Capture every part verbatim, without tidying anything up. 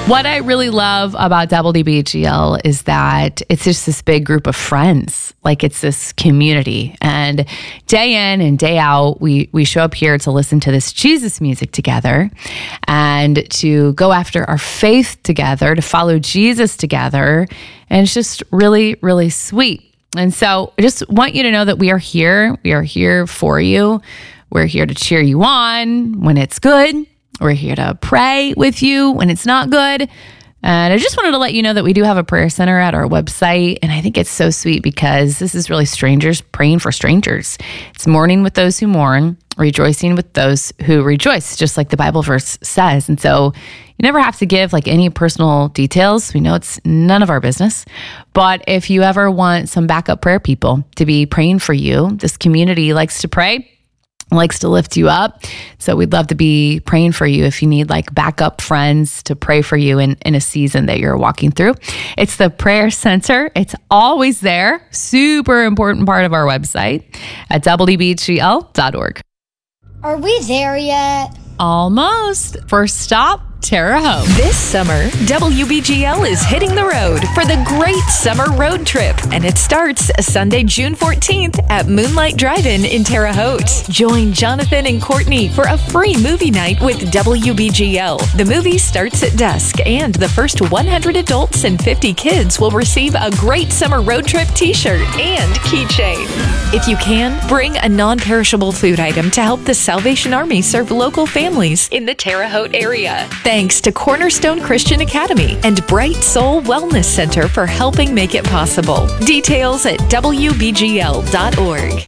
What I really love about W D B G L is that it's just this big group of friends. Like it's this community. And day in and day out, we we show up here to listen to this Jesus music together and to go after our faith together, to follow Jesus together. And it's just really, really sweet. And so I just want you to know that we are here. We are here for you. We're here to cheer you on when it's good. We're here to pray with you when it's not good. And I just wanted to let you know that we do have a prayer center at our website. And I think it's so sweet because this is really strangers praying for strangers. It's mourning with those who mourn, rejoicing with those who rejoice, just like the Bible verse says. And so you never have to give like any personal details. We know it's none of our business. But if you ever want some backup prayer people to be praying for you, this community likes to pray, likes to lift you up. So we'd love to be praying for you if you need like backup friends to pray for you in, in a season that you're walking through. It's the prayer center. It's always there. Super important part of our website at w d b g l dot org. Are we there yet? Almost. First stop, Terre Haute. This summer, W B G L is hitting the road for the Great Summer Road Trip, and it starts Sunday, June fourteenth at Moonlight Drive-In in Terre Haute. Join Jonathan and Courtney for a free movie night with W B G L. The movie starts at dusk, and the first one hundred adults and fifty kids will receive a Great Summer Road Trip t-shirt and keychain. If you can, bring a non-perishable food item to help the Salvation Army serve local families in the Terre Haute area. Thanks to Cornerstone Christian Academy and Bright Soul Wellness Center for helping make it possible. Details at w b g l dot org.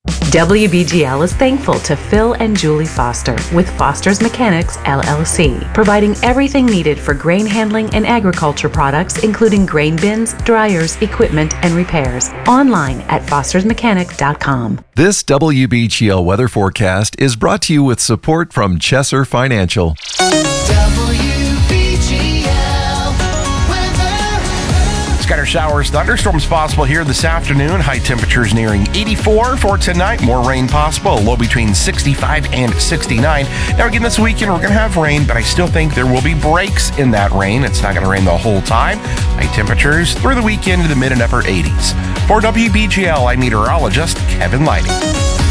W B G L is thankful to Phil and Julie Foster with Foster's Mechanics, L L C, providing everything needed for grain handling and agriculture products, including grain bins, dryers, equipment, and repairs. Online at fosters mechanic dot com. This W B G L weather forecast is brought to you with support from Chesser Financial. Scattered showers, thunderstorms possible here this afternoon. High temperatures nearing eighty-four for tonight. More rain possible. Low between sixty-five and sixty-nine. Now again, this weekend we're going to have rain, but I still think there will be breaks in that rain. It's not going to rain the whole time. High temperatures through the weekend to the mid and upper eighties. For W B G L, I'm meteorologist Kevin Lighting.